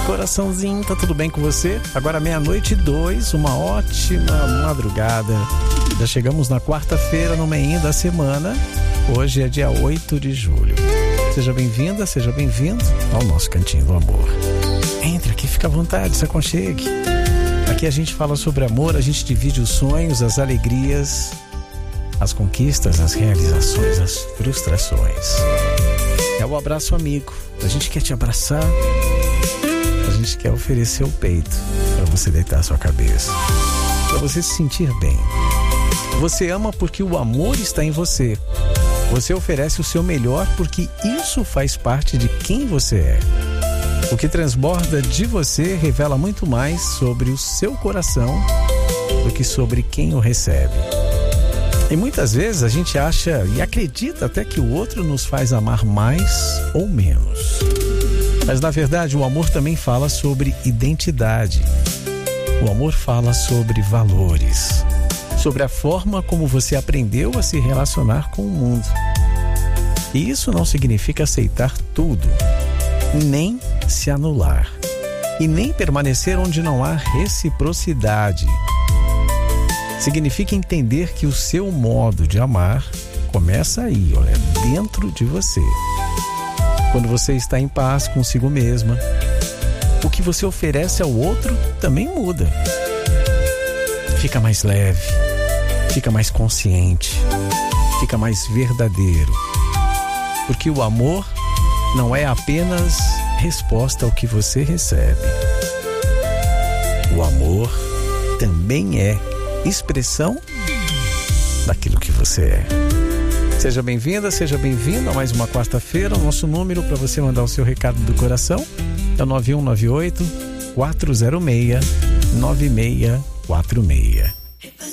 Coraçãozinho, tá tudo bem com você? Agora 00:02, uma ótima madrugada. Já chegamos na quarta-feira, no meio da semana. Hoje é dia 8 de julho. Seja bem-vinda, seja bem-vindo ao nosso Cantinho do Amor. Entre aqui, fica à vontade, se aconchegue. Aqui a gente fala sobre amor, a gente divide os sonhos, as alegrias, as conquistas, as realizações, as frustrações. É o abraço amigo. A gente quer te abraçar, a gente quer oferecer o peito para você deitar a sua cabeça, para você se sentir bem. Você ama porque o amor está em você. Você oferece o seu melhor porque isso faz parte de quem você é. O que transborda de você revela muito mais sobre o seu coração do que sobre quem o recebe. E muitas vezes a gente acha e acredita até que o outro nos faz amar mais ou menos. Mas na verdade o amor também fala sobre identidade. O amor fala sobre valores, sobre a forma como você aprendeu a se relacionar com o mundo. E isso não significa aceitar tudo, nem se anular, e nem permanecer onde não há reciprocidade. Significa entender que o seu modo de amar começa aí, olha, dentro de você. Quando você está em paz consigo mesma, o que você oferece ao outro também muda. Fica mais leve, fica mais consciente, fica mais verdadeiro. Porque o amor não é apenas resposta ao que você recebe. O amor também é expressão daquilo que você é. Seja bem-vinda, seja bem-vindo a mais uma quarta-feira. O nosso número para você mandar o seu recado do coração é o 9198-406-9646.